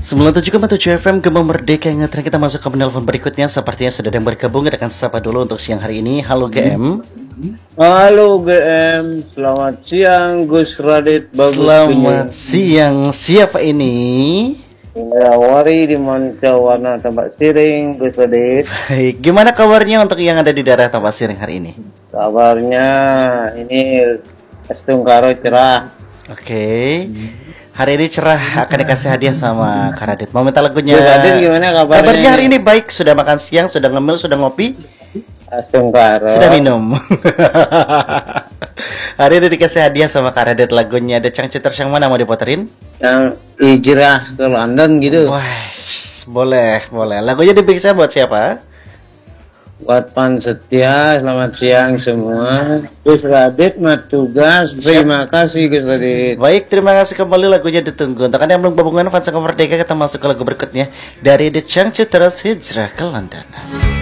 97,7 FM Gema Merdeka. Ingatkan kita masuk ke penelpon berikutnya. Sepertinya sudah ada yang bergabung. Kita akan sapa dulu untuk siang hari ini. Halo GM. Halo GM, selamat siang Gus Radit. Selamat siang. Siapa ini? Wari di Mancawarna Tambak Siring, Gus Radit. Baik, gimana kabarnya untuk yang ada di daerah Tambak Siring hari ini? Kabarnya ini Estungkaro cerah. Oke. Hari ini cerah, akan dikasih hadiah sama Kak Radit. Mau minta lagunya? Gus Radit gimana kabarnya? Kabarnya hari ini baik, sudah makan siang, sudah ngemil, sudah ngopi, Estungkaro. sudah minum. Hari ini dikasih hadiah sama Kak Radit, lagunya The Changcuters yang mana mau diputerin? Yang hijrah ke London gitu. Wah, boleh. Lagunya dibikin buat siapa? Buat Pan Setia, selamat siang semua. Gus Radit tugas. Terima kasih Gus Radit. Baik, terima kasih kembali, lagunya ditunggu. Untuk Anda yang belum gabungan fans Merdeka, kita masuk ke lagu berikutnya dari The Changcuters, Hijrah ke London.